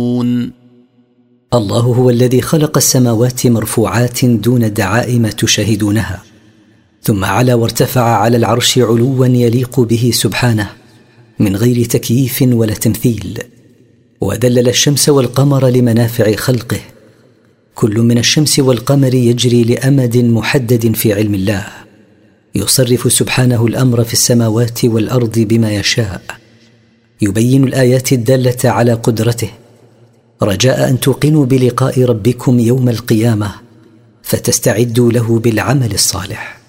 الله هو الذي خلق السماوات مرفوعات دون دعائم تشاهدونها، ثم علا وارتفع على العرش علوا يليق به سبحانه من غير تكييف ولا تمثيل، وذلل الشمس والقمر لمنافع خلقه، كل من الشمس والقمر يجري لأمد محدد في علم الله، يصرف سبحانه الأمر في السماوات والأرض بما يشاء، يبين الآيات الدالة على قدرته، رجاء أن توقنوا بلقاء ربكم يوم القيامة فتستعدوا له بالعمل الصالح.